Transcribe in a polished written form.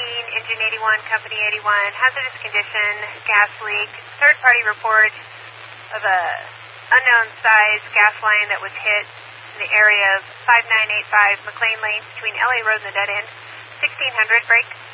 engine 81, company 81, hazardous condition, gas leak, third-party report of a unknown size gas line that was hit in the area of 5985 McLean Lane between LA Road and the dead end, 1600, break.